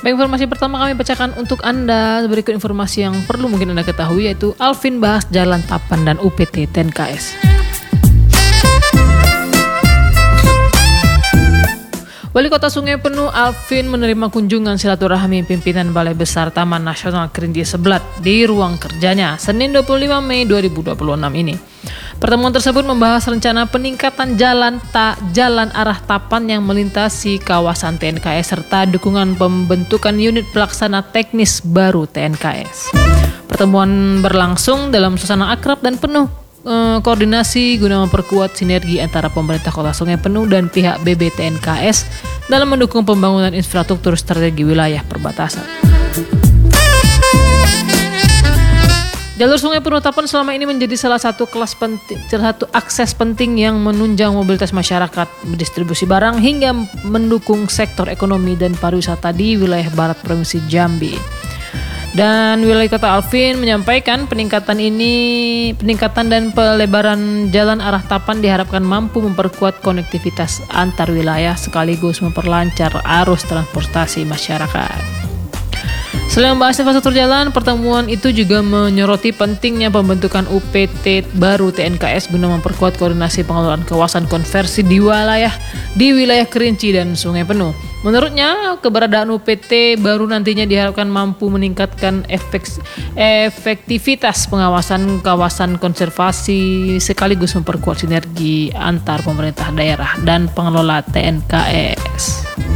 Baik, informasi pertama kami bacakan untuk Anda. Berikut informasi yang perlu mungkin Anda ketahui, yaitu Alvin bahas Jalan Tapan dan UPT TNKS. Wali Kota Sungai Penuh Alvin menerima kunjungan silaturahmi pimpinan Balai Besar Taman Nasional Kerinci Seblat di ruang kerjanya Senin 25 Mei 2026 ini. Pertemuan tersebut membahas rencana peningkatan jalan arah Tapan yang melintasi kawasan TNKS serta dukungan pembentukan unit pelaksana teknis baru TNKS. Pertemuan berlangsung dalam suasana akrab dan penuh koordinasi guna memperkuat sinergi antara pemerintah Kota Sungai Penuh dan pihak BBTNKS dalam mendukung pembangunan infrastruktur strategi wilayah perbatasan. Jalur Sungai Penuh Tapan selama ini menjadi salah satu akses penting yang menunjang mobilitas masyarakat, mendistribusi barang hingga mendukung sektor ekonomi dan pariwisata di wilayah barat Provinsi Jambi. Dan Wilayah Kota Alvin menyampaikan peningkatan dan pelebaran jalan arah Tapan diharapkan mampu memperkuat konektivitas antar wilayah sekaligus memperlancar arus transportasi masyarakat. Selain membahas infrastruktur jalan, pertemuan itu juga menyoroti pentingnya pembentukan UPT baru TNKS guna memperkuat koordinasi pengelolaan kawasan konversi di wilayah Kerinci dan Sungai Penuh. Menurutnya, keberadaan UPT baru nantinya diharapkan mampu meningkatkan efektivitas pengawasan kawasan konservasi sekaligus memperkuat sinergi antar pemerintah daerah dan pengelola TNKS.